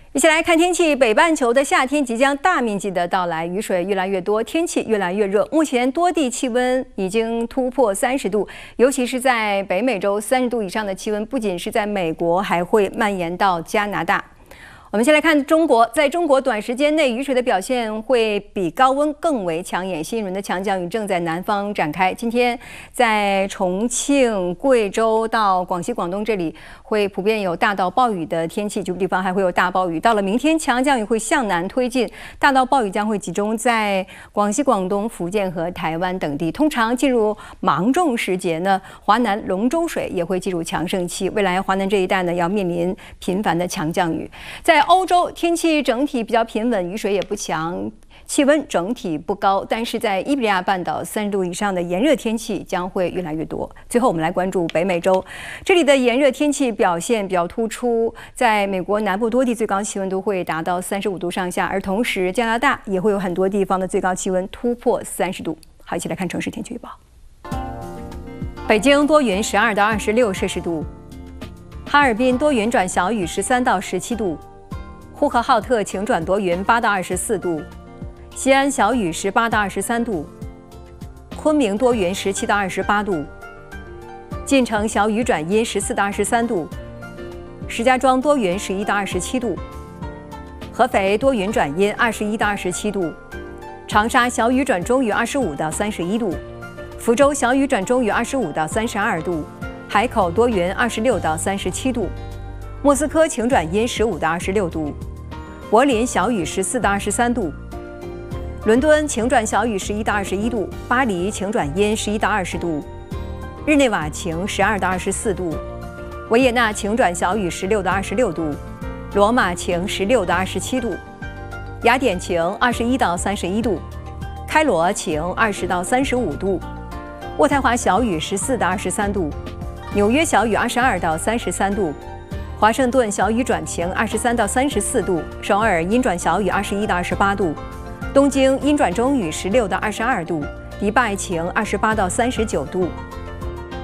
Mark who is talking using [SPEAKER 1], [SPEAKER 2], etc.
[SPEAKER 1] 一起来看天气，北半球的夏天即将大面积的到来，雨水越来越多，天气越来越热。目前多地气温已经突破30度，尤其是在北美洲，30度以上的气温不仅是在美国，还会蔓延到加拿大。我们先来看中国，在中国短时间内雨水的表现会比高温更为抢眼，新一轮的强降雨正在南方展开。今天在重庆、贵州到广西、广东这里会普遍有大到暴雨的天气，局部地方还会有大暴雨。到了明天，强降雨会向南推进，大到暴雨将会集中在广西、广东、福建和台湾等地。通常进入芒种时节呢，华南龙舟水也会进入强盛期，未来华南这一带呢要面临频繁的强降雨。在欧洲天气整体比较平稳，雨水也不强，气温整体不高，但是在伊比利亚半岛30度以上的炎热天气将会越来越多。最后我们来关注北美洲，这里的炎热天气表现比较突出，在美国南部多地最高气温都会达到35度上下，而同时加拿大也会有很多地方的最高气温突破30度。好，一起来看城市天气预报。北京多云，12到26摄氏度；哈尔滨多云转小雨，13到17度。呼和浩特晴转多云，8到24度；西安小雨，18到23度；昆明多云，17到28度；晋城小雨转阴，14到23度；石家庄多云，11到27度；合肥多云转阴，21到27度；长沙小雨转中雨，25到31度；福州小雨转中雨，25到32度；海口多云，26到37度；莫斯科晴转阴，15到26度；柏林小雨，14到23度；伦敦晴转小雨，11到21度；巴黎晴转阴，11到20度；日内瓦晴，12到24度；维也纳晴转小雨，16到26度；罗马晴，16到27度；雅典晴，21到31度；开罗晴，20到35度；渥太华小雨，14到23度；纽约小雨，22到33度；华盛顿小雨转晴，23到34度；首尔阴转小雨，21到28度；东京阴转中雨，16到22度；迪拜晴，28到39度。